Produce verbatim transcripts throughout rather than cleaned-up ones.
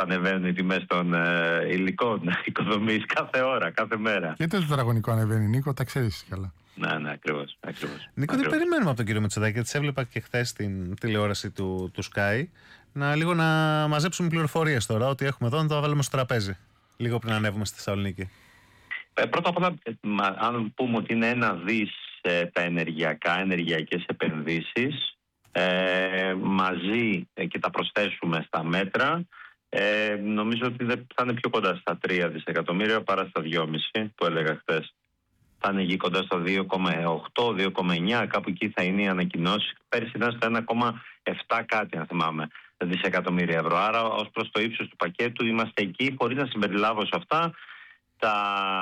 ανεβαίνουν οι τιμές των ε, υλικών οικοδομής κάθε ώρα, κάθε μέρα. Και το τετραγωνικό ανεβαίνει, Νίκο, τα ξέρεις καλά. Ναι, ναι, ακριβώς. ακριβώς Νίκο, τι περιμένουμε από τον κύριο Μητσοτάκη? Γιατί σε έβλεπα και χθες στην τηλεόραση του, του Sky. Να λίγο να μαζέψουμε πληροφορίες τώρα, ότι έχουμε εδώ, να το βάλουμε στο τραπέζι. Λίγο πριν ανέβουμε στη Θεσσαλονίκη. Ε, πρώτα απ' όλα, αν πούμε ότι είναι ένα δις ε, τα ενεργειακά, ενεργειακές επενδύσεις, ε, μαζί ε, και τα προσθέσουμε στα μέτρα, ε, νομίζω ότι θα είναι πιο κοντά στα τρία δισεκατομμύρια παρά στα δυόμισι που έλεγα χθες. Θα είναι εκεί κοντά στο δύο κόμμα οκτώ, δύο κόμμα εννιά, κάπου εκεί θα είναι οι ανακοινώσεις. Πέρυσι ήταν στο ένα κόμμα επτά κάτι, αν θυμάμαι, δισεκατομμύρια ευρώ. Άρα, ως προς το ύψος του πακέτου, είμαστε εκεί, χωρίς να συμπεριλάβω σε αυτά τα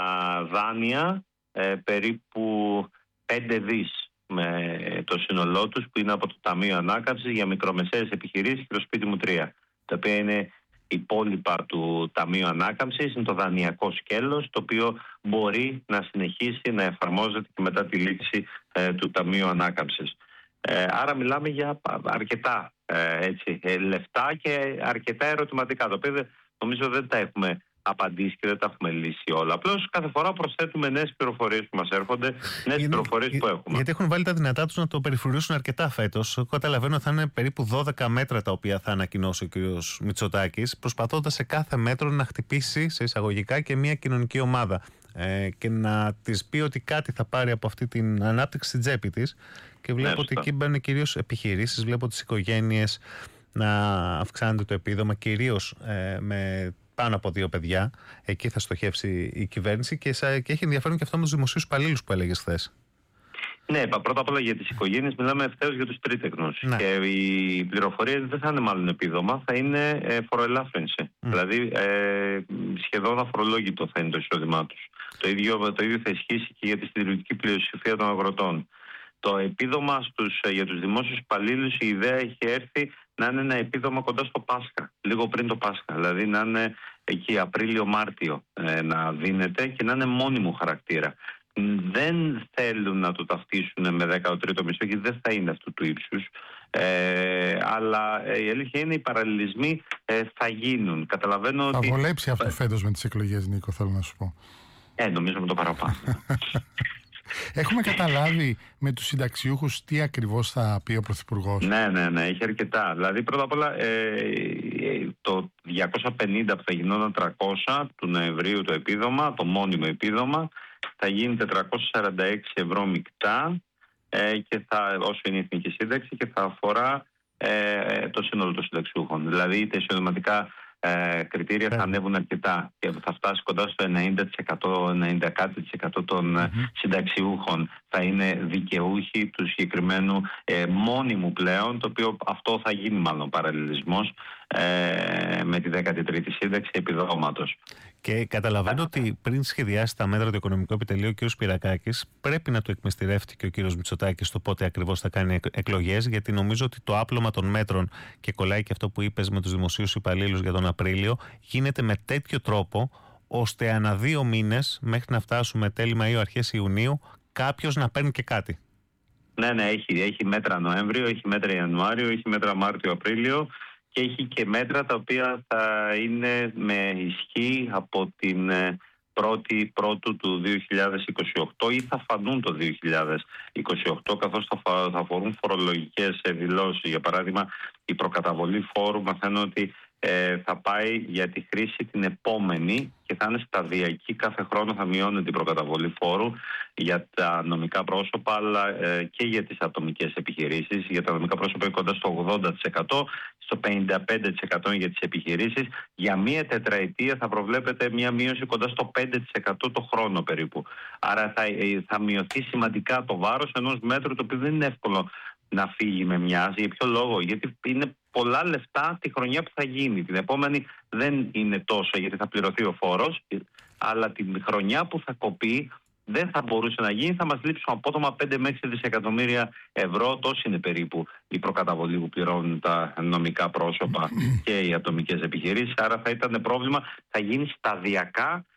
δάνεια, ε, περίπου πέντε δις με το σύνολό τους, που είναι από το Ταμείο Ανάκαμψης για μικρομεσαίες επιχειρήσεις και το σπίτι μου τρία, τα οποία είναι υπόλοιπα του Ταμείου Ανάκαμψης, είναι το δανειακό σκέλος, το οποίο μπορεί να συνεχίσει να εφαρμόζεται και μετά τη λήξη ε, του Ταμείου Ανάκαμψης. Ε, άρα μιλάμε για αρκετά ε, έτσι, ε, λεφτά και αρκετά ερωτηματικά, τα οποία νομίζω δεν τα έχουμε απαντήσει και δεν τα έχουμε λύσει όλα. Απλώς κάθε φορά προσθέτουμε νέες πληροφορίες που μας έρχονται, νέες πληροφορίες που έχουμε. Γιατί έχουν βάλει τα δυνατά τους να το περιφρουρήσουν αρκετά φέτος. Καταλαβαίνω ότι θα είναι περίπου δώδεκα μέτρα τα οποία θα ανακοινώσει ο κ. Μητσοτάκης, προσπαθώντας σε κάθε μέτρο να χτυπήσει σε εισαγωγικά και μια κοινωνική ομάδα ε, και να της πει ότι κάτι θα πάρει από αυτή την ανάπτυξη στην τσέπη της. Και βλέπω ότι εκεί μπαίνουν κυρίως επιχειρήσεις, βλέπω τις οικογένειες να αυξάνεται το επίδομα, κυρίως ε, με πάνω από δύο παιδιά. Εκεί θα στοχεύσει η κυβέρνηση και, και έχει ενδιαφέρον και αυτό με τους δημοσίους υπαλλήλους που έλεγες χθες. Ναι, πρώτα απ' όλα για τις οικογένειες μιλάμε ευθέως για τους τρίτεκνους. Ναι. Και οι πληροφορίες δεν θα είναι μάλλον επίδομα, θα είναι ε, φοροελάφρυνση. Mm. Δηλαδή ε, σχεδόν αφορολόγητο θα είναι το εισόδημά τους. Το ίδιο, το ίδιο θα ισχύσει και για τη συντηρητική πλειοψηφία των αγροτών. Το επίδομα στους, για τους δημόσιους υπαλλήλους, η ιδέα έχει έρθει να είναι ένα επίδομα κοντά στο Πάσχα, λίγο πριν το Πάσχα. Δηλαδή να είναι εκεί Απρίλιο-Μάρτιο ε, να δίνεται και να είναι μόνιμου χαρακτήρα. Δεν θέλουν να το ταυτίσουν με δέκατο τρίτο μισθό και δεν θα είναι αυτού του ύψους. Ε, αλλά ε, η αλήθεια είναι οι παραλληλισμοί ε, θα γίνουν. Καταλαβαίνω θα ότι... Θα βολέψει αυτό φέτος με τις εκλογές, Νίκο, θέλω να σου πω. Ε, νομίζω με το παραπάνω. Έχουμε καταλάβει με τους συνταξιούχους τι ακριβώς θα πει ο Πρωθυπουργός? Ναι, ναι, ναι, έχει αρκετά. Δηλαδή, πρώτα απ' όλα, ε, το διακόσια πενήντα που θα γινόταν τριακόσια του Νοεμβρίου το επίδομα, το μόνιμο επίδομα, θα γίνει τετρακόσια σαράντα έξι ευρώ μεικτά, ε, και θα, όσο είναι η εθνική σύνταξη, και θα αφορά ε, το σύνολο των συνταξιούχων. Δηλαδή, τα εισοδηματικά Ε, κριτήρια yeah. θα ανέβουν αρκετά και θα φτάσει κοντά στο ενενήντα τοις εκατό, ενενήντα τοις εκατό των mm-hmm. συνταξιούχων θα είναι δικαιούχοι του συγκεκριμένου ε, μόνιμου πλέον, το οποίο αυτό θα γίνει μάλλον παραλληλισμός ε, με τη δέκατη τρίτη σύνταξη επιδόματος. Και καταλαβαίνω ότι πριν σχεδιάσει τα μέτρα του Οικονομικού Επιτελείου ο κ. Σπυρακάκης, πρέπει να του εκμυστηρεύτηκε ο κ. Μητσοτάκης το πότε ακριβώς θα κάνει εκλογές, γιατί νομίζω ότι το άπλωμα των μέτρων, και κολλάει και αυτό που είπες με τους δημοσίους υπαλλήλους για τον Απρίλιο, γίνεται με τέτοιο τρόπο ώστε ανά δύο μήνες, μέχρι να φτάσουμε τέλη Μαΐου, αρχές Ιουνίου, κάποιος να παίρνει και κάτι. Ναι, ναι, έχει, έχει μέτρα Νοέμβριο, έχει μέτρα Ιανουάριο, έχει μέτρα Μάρτιο-Απρίλιο. Και έχει και μέτρα τα οποία θα είναι με ισχύ από την πρώτη Πρώτου του δύο χιλιάδες είκοσι οκτώ ή θα φανούν το δύο χιλιάδες είκοσι οκτώ, καθώς θα, θα αφορούν φορολογικές δηλώσεις. Για παράδειγμα, η προκαταβολή φόρου μαθαίνω ότι ε, θα πάει για τη χρήση την επόμενη και θα είναι σταδιακή. Κάθε χρόνο θα μειώνεται η προκαταβολή φόρου για τα νομικά πρόσωπα, αλλά ε, και για τις ατομικές επιχειρήσεις. Για τα νομικά πρόσωπα είναι κοντά στο ογδόντα τοις εκατό, στο πενήντα πέντε τοις εκατό για τις επιχειρήσεις. Για μία τετραετία θα προβλέπεται μία μείωση κοντά στο πέντε τοις εκατό το χρόνο περίπου. Άρα θα, θα μειωθεί σημαντικά το βάρος ενός μέτρου, το οποίο δεν είναι εύκολο να φύγει με μοιάζει. Για ποιο λόγο? Γιατί είναι πολλά λεφτά τη χρονιά που θα γίνει. Την επόμενη δεν είναι τόσο, γιατί θα πληρωθεί ο φόρος, αλλά την χρονιά που θα κοπεί δεν θα μπορούσε να γίνει. Θα μας λείψουν απότομα πέντε με έξι δισεκατομμύρια ευρώ. Τόσο είναι περίπου η προκαταβολή που πληρώνουν τα νομικά πρόσωπα και οι ατομικές επιχειρήσεις. Άρα θα ήταν πρόβλημα. Θα γίνει σταδιακά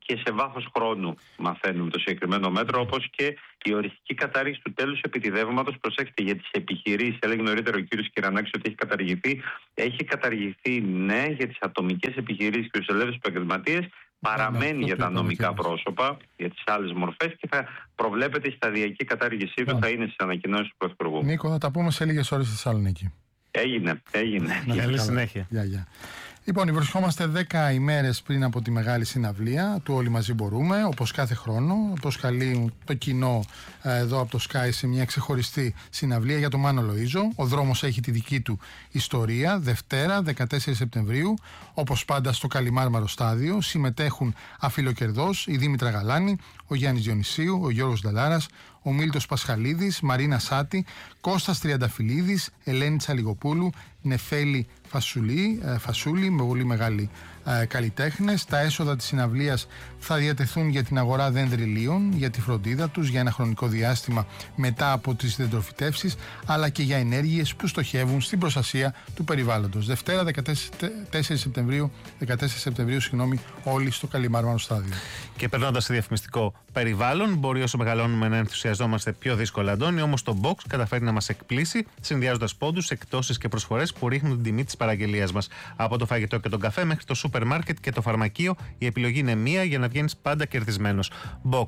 και σε βάθος χρόνου μαθαίνουμε το συγκεκριμένο μέτρο, όπως και η οριστική κατάργηση του τέλους επιτιδεύματος. Προσέξτε, για τις επιχειρήσεις, έλεγε νωρίτερα ο κύριος Κυρανάκης ότι έχει καταργηθεί. Έχει καταργηθεί, ναι, για τις ατομικές επιχειρήσεις και τους ελεύθερους επαγγελματίες. Παραμένει για τα νομικά πρόσωπα, για τις άλλες μορφές, και θα προβλέπεται η σταδιακή κατάργησή του, θα είναι στις ανακοινώσεις του Πρωθυπουργού. Νίκο, θα τα πούμε σε λίγες ώρες στη Θεσσαλονίκη. Έγινε, έγινε. Καλή συνέχεια. Γεια, γεια. Λοιπόν, βρισκόμαστε δέκα ημέρες πριν από τη μεγάλη συναυλία του Όλοι Μαζί Μπορούμε, όπως κάθε χρόνο. Προσκαλεί το κοινό εδώ από το Sky σε μια ξεχωριστή συναυλία για τον Μάνο Λοΐζο. Ο δρόμος έχει τη δική του ιστορία. Δευτέρα, δεκατέσσερις Σεπτεμβρίου, όπως πάντα στο Καλιμάρμαρο στάδιο, συμμετέχουν αφιλοκερδώς η Δήμητρα Γαλάνη, ο Γιάννης Διονυσίου, ο Γιώργος Νταλάρας, ο Μίλτος Πασχαλίδης, Μαρίνα Σάτη, Κώστας Τριανταφυλλίδης, Ελένη Τσαλιγοπούλου, Νεφέλη Φασούλη, Φασούλη με πολύ μεγάλη ε, καλλιτέχνες. Τα έσοδα της συναυλίας θα διατεθούν για την αγορά δένδρυλίων, για τη φροντίδα τους για ένα χρονικό διάστημα μετά από τις δεντροφυτεύσεις, αλλά και για ενέργειες που στοχεύουν στην προστασία του περιβάλλοντος. Δευτέρα δεκατέσσερις Σεπτεμβρίου, δεκατέσσερις Σεπτεμβρίου, συγγνώμη, όλοι στο Καλιμάρμαρο στάδιο. Και περνώντας σε διαφημιστικό περιβάλλον, μπορεί όσο μεγαλώνουμε να ενθουσιαζόμαστε πιο δύσκολα, Αντώνη, όμως το Box καταφέρει να μας εκπλήσει, συνδυάζοντας πόντους, εκτόσεις και προσφορές που ρίχνουν την τιμή της παραγγελίας μας. Από το φαγητό και τον καφέ μέχρι το σούπερ μάρκετ και το φαρμακείο, η επιλογή είναι μία για να βγαίνεις πάντα κερδισμένος. Box.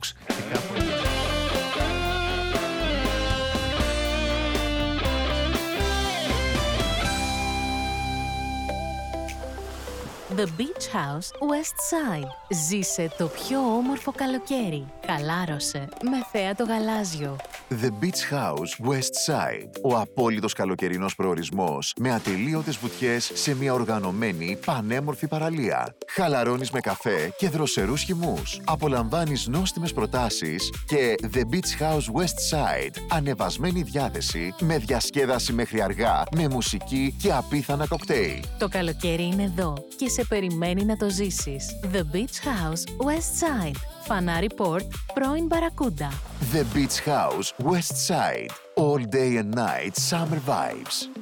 The Beach House West Side. Ζήσε το πιο όμορφο καλοκαίρι. Χαλάρωσε με θέα το γαλάζιο. The Beach House West Side. Ο απόλυτος καλοκαιρινός προορισμός με ατελείωτες βουτιές σε μια οργανωμένη πανέμορφη παραλία. Χαλαρώνεις με καφέ και δροσερούς χυμούς. Απολαμβάνεις νόστιμες προτάσεις και The Beach House West Side. Ανεβασμένη διάθεση με διασκέδαση μέχρι αργά, με μουσική και απίθανα κοκτέιλ. Το καλοκαίρι είναι εδώ και σε περιμένει να το ζήσεις. The Beach House West Side. Φανάρι Port, πρώην Μπαρακούντα. The Beach House West Side. All day and night summer vibes.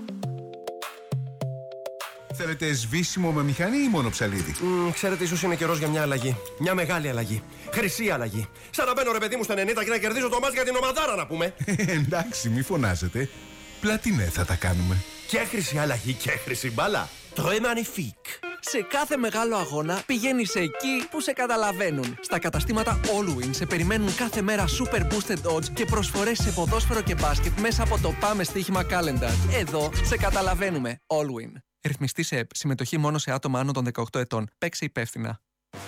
Θέλετε σβήσιμο με μηχανή ή μόνο ψαλίδι? Mm, ξέρετε, ίσως είναι καιρός για μια αλλαγή. Μια μεγάλη αλλαγή. Χρυσή αλλαγή. Σαν να μπαίνω, ρε παιδί μου, στα ενενήντα και να κερδίζω το μάτς για την ομαδάρα, να πούμε. Εντάξει, μη φωνάζετε. Πλατινέ θα τα κάνουμε. Και χρυσή αλλαγή και χρυσή μπάλα. Το Magnifique. Σε κάθε μεγάλο αγώνα πηγαίνεις εκεί που σε καταλαβαίνουν. Στα καταστήματα Allwyn σε περιμένουν κάθε μέρα super boosted odds και προσφορές σε ποδόσφαιρο και μπάσκετ μέσα από το Πάμε Στοίχημα Calendar. Εδώ σε καταλαβαίνουμε. Allwyn. Ρυθμιστή σε ΕΠ. Συμμετοχή μόνο σε άτομα άνω των δεκαοκτώ ετών. Παίξε υπεύθυνα.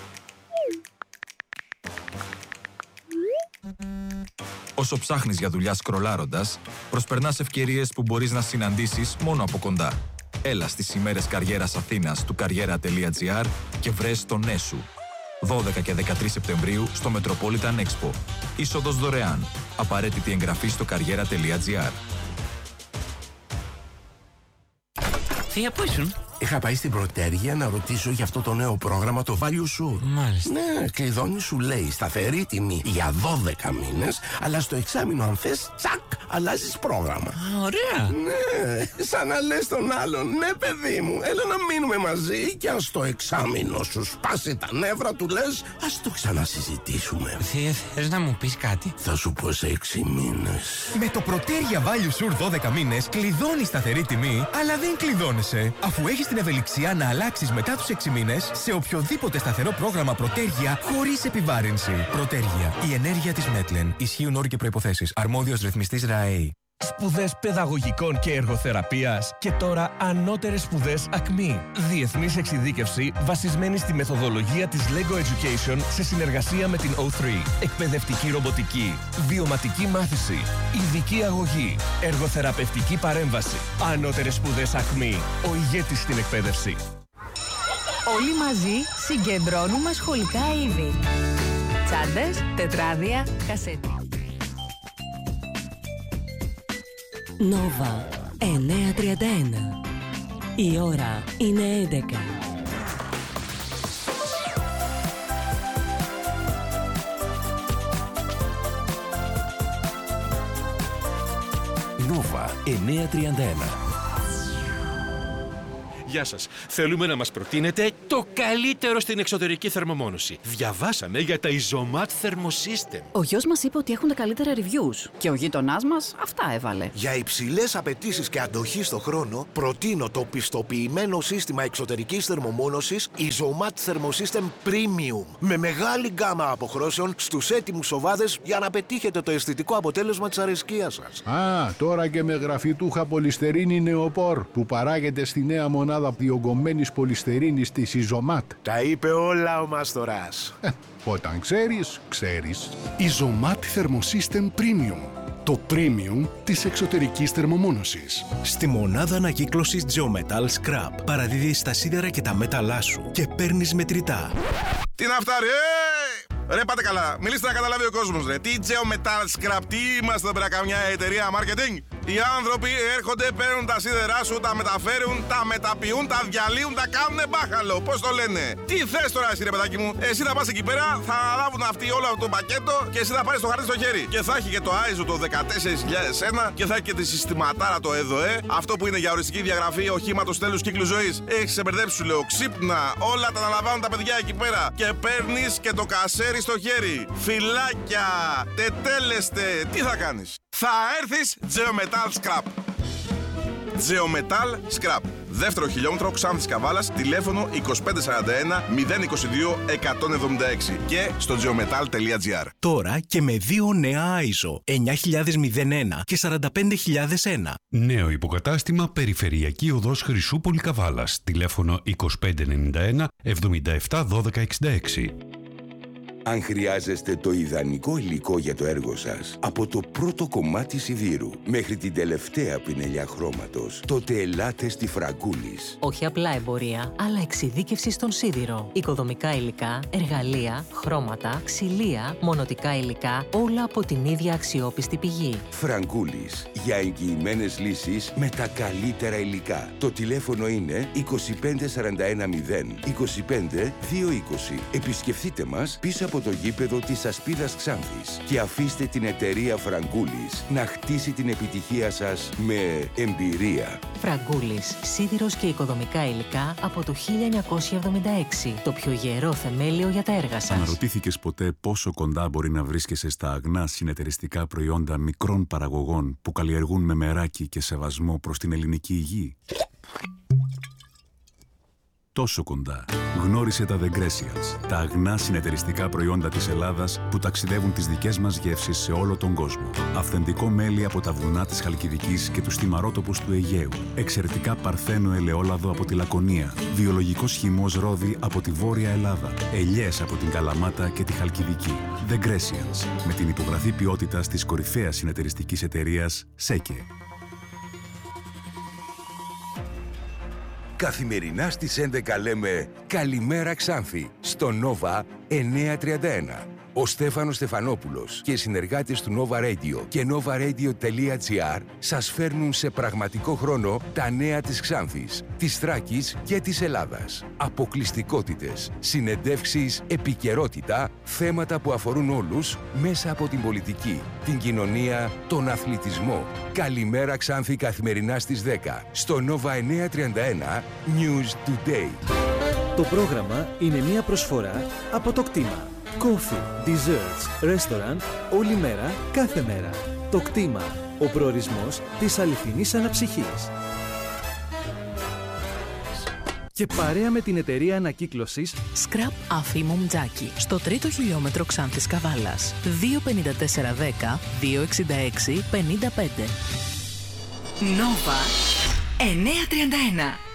Όσο ψάχνεις για δουλειά σκρολάροντας, προσπερνάς ευκαιρίες που μπορείς να συναντήσεις μόνο από κοντά. Έλα στις ημέρες καριέρας Αθήνας του καριέρα τελεία τζι άρ και βρες το ναι σου. δώδεκα και δεκατρείς Σεπτεμβρίου στο Metropolitan Expo. Είσοδος δωρεάν. Απαραίτητη εγγραφή στο καριέρα τελεία τζι άρ. Θεία, πού ήσουν? Είχα πάει στην Πρωτέργεια να ρωτήσω για αυτό το νέο πρόγραμμα, το Value Sure. Μάλιστα. Ναι, κλειδώνει, σου λέει σταθερή τιμή για δώδεκα μήνες, αλλά στο εξάμηνο, αν θες, τσακ, αλλάζεις πρόγραμμα. Α, ωραία. Ναι, σαν να λες τον άλλον, ναι, παιδί μου, έλα να μείνουμε μαζί και αν στο εξάμηνο σου σπάσει τα νεύρα, του λες, ας το ξανασυζητήσουμε. Θεία, θες να μου πεις κάτι? Θα σου πω σε έξι μήνες. Με το Πρωτέργεια Value Sure δώδεκα μήνες κλειδώνεις σταθερή τιμή, αλλά δεν κλειδώνεσαι, αφού έχεις την ευελιξία να αλλάξεις μετά τους έξι μήνες σε οποιοδήποτε σταθερό πρόγραμμα Πρωτέργεια χωρίς επιβάρυνση. Πρωτέργεια. Η ενέργεια της Μέτλεν. Ισχύουν όροι και προϋποθέσεις. Αρμόδιος ρυθμιστής ΡΑΕΗ. Σπουδές παιδαγωγικών και εργοθεραπείας και τώρα ανώτερες σπουδές ΑΚΜΗ. Διεθνής εξειδίκευση βασισμένη στη μεθοδολογία της Lego Education σε συνεργασία με την ο θρι. Εκπαιδευτική ρομποτική, βιωματική μάθηση, ειδική αγωγή, εργοθεραπευτική παρέμβαση. Ανώτερες σπουδές ΑΚΜΗ. Ο ηγέτης στην εκπαίδευση. Όλοι μαζί συγκεντρώνουμε σχολικά είδη. Τσάντες, τετράδια, κασέτη. Νόβα εννιακόσια τριάντα ένα. Η ώρα είναι έντεκα. Νόβα εννιακόσια τριάντα ένα. Γεια σας. Θέλουμε να μας προτείνετε το καλύτερο στην εξωτερική θερμομόνωση. Διαβάσαμε για τα Isomat Thermosystem. Ο γιος μας είπε ότι έχουν τα καλύτερα reviews και ο γείτονάς μας αυτά έβαλε. Για υψηλές απαιτήσεις και αντοχή στο χρόνο, προτείνω το πιστοποιημένο σύστημα εξωτερικής θερμομόνωσης Isomat Thermosystem Premium. Με μεγάλη γκάμα αποχρώσεων στους έτοιμους οβάδες για να πετύχετε το αισθητικό αποτέλεσμα της αρεσκίας σας. Α, τώρα και με γραφιτούχα πολυστερίνη νεοπόρ που παράγεται στη νέα μονάδα διογκωμένης πολυστερίνης της Isomat. Τα είπε όλα ο Μάστορας. Ε, όταν ξέρεις, ξέρεις. Isomat Thermosystem Premium. Το premium της εξωτερικής θερμομόνωσης. Στη μονάδα ανακύκλωσης Geometal Scrap παραδίδεις τα σίδερα και τα μέταλλά σου και παίρνεις μετρητά. Τι να φτάρει, ε! Ρε πάτε καλά, μιλήστε να καταλάβει ο κόσμος, ρε. Τι Geometal Scrap, τι είμαστε εδώ πέρα, καμιά εταιρεία marketing? Οι άνθρωποι έρχονται, παίρνουν τα σίδερά σου, τα μεταφέρουν, τα μεταποιούν, τα διαλύουν, τα κάνουν μπάχαλο. Πώς το λένε? Τι θες τώρα εσύ, ρε παιδάκι μου? Εσύ θα πας εκεί πέρα, θα αναλάβουν αυτοί όλο αυτό το πακέτο και εσύ θα πάρεις το χαρτί στο χέρι. Και θα έχει και το άι ες ο το δεκατέσσερα χιλιάδες ένα και θα έχει και τη συστηματάρα το ΕΔΟΕ. Αυτό που είναι για οριστική διαγραφή οχήματος τέλους κύκλου ζωής. Έχεις σε μπερδέψει, σου λέω. Ξύπνα, όλα τα αναλαμβάνουν τα παιδιά εκεί πέρα. Και παίρνεις και το κασέρι στο χέρι. Φυλάκια, τετέλεστε, τι θα κάνεις? Θα έρθεις Geometal Scrap. Geometal Scrap. Δεύτερο χιλιόμετρο Ξάνθης Καβάλας, τηλέφωνο είκοσι πέντε σαράντα ένα μηδέν είκοσι δύο εκατόν εβδομήντα έξι και στο geometal τελεία gr. Τώρα και με δύο νέα άι ες ο εννιά χιλιάδες ένα και σαράντα πέντε χιλιάδες ένα. Νέο υποκατάστημα Περιφερειακή Οδός Χρυσούπολη Καβάλας, τηλέφωνο είκοσι πέντε ενενήντα ένα εβδομήντα επτά δώδεκα εξήντα έξι. Αν χρειάζεστε το ιδανικό υλικό για το έργο σας, από το πρώτο κομμάτι σιδήρου μέχρι την τελευταία πινελιά χρώματος, τότε ελάτε στη Φραγκούλης. Όχι απλά εμπορία, αλλά εξειδίκευση στον σίδηρο. Οικοδομικά υλικά, εργαλεία, χρώματα, ξυλία, μονοτικά υλικά, όλα από την ίδια αξιόπιστη πηγή. Φραγκούλης, για εγγυημένες λύσεις με τα καλύτερα υλικά. Το τηλέφωνο είναι είκοσι πέντε σαράντα ένα μηδέν είκοσι πέντε δύο είκοσι. Επισκεφτείτε μας πίσω από το γήπεδο της Ασπίδας Ξάνθης και αφήστε την εταιρεία Φραγκούλης να χτίσει την επιτυχία σας με εμπειρία. Φραγκούλης, σίδηρος και οικοδομικά υλικά από το χίλια εννιακόσια εβδομήντα έξι. Το πιο γερό θεμέλιο για τα έργα σας. Αναρωτήθηκες ποτέ πόσο κοντά μπορεί να βρίσκεσαι στα αγνά συνεταιριστικά προϊόντα μικρών παραγωγών που καλλιεργούν με μεράκι και σεβασμό προς την ελληνική υγεία? Τόσο κοντά. Γνώρισε τα The Grecials, τα αγνά συνεταιριστικά προϊόντα της Ελλάδας που ταξιδεύουν τις δικές μας γεύσεις σε όλο τον κόσμο. Αυθεντικό μέλι από τα βουνά της Χαλκιδικής και τους θυμαρότοπους του Αιγαίου. Εξαιρετικά παρθένο ελαιόλαδο από τη Λακωνία. Βιολογικός χυμός ρόδι από τη Βόρεια Ελλάδα. Ελιές από την Καλαμάτα και τη Χαλκιδική. The Grecials, με την υπογραφή ποιότητας της κορυφαίας συνεταιριστικής εταιρείας ΣΕΚΕ. Καθημερινά στις έντεκα λέμε «Καλημέρα Ξάνθη» στο Nova εννιακόσια τριάντα ένα. Ο Στέφανος Στεφανόπουλος και οι συνεργάτες του Nova Radio και novaradio.gr σας φέρνουν σε πραγματικό χρόνο τα νέα της Ξάνθης, της Θράκης και της Ελλάδας. Αποκλειστικότητες, συνεντεύξεις, επικαιρότητα, θέματα που αφορούν όλους μέσα από την πολιτική, την κοινωνία, τον αθλητισμό. Καλημέρα Ξάνθη καθημερινά στις δέκα στο Nova εννιακόσια τριάντα ένα News Today. Το πρόγραμμα είναι μια προσφορά από το κτήμα. Coffee, desserts, restaurant, όλη μέρα, κάθε μέρα. Το κτήμα, ο προορισμός της αληθινής αναψυχής. Και παρέα με την εταιρεία ανακύκλωσης Scrap Αφήμου Μτζάκη, στο τρίτο χιλιόμετρο Ξάνθης Καβάλας. δύο πενήντα τέσσερα δέκα δύο εξήντα έξι πενήντα πέντε. Nova εννιακόσια τριάντα ένα.